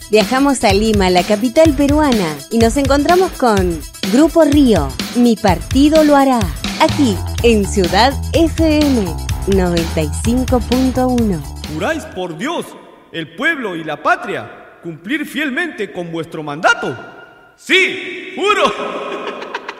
Viajamos a Lima, la capital peruana, y nos encontramos con Grupo Río, Mi Partido Lo Hará, aquí en Ciudad FM 95.1. Juráis por Dios, el pueblo y la patria, cumplir fielmente con vuestro mandato. Sí, juro.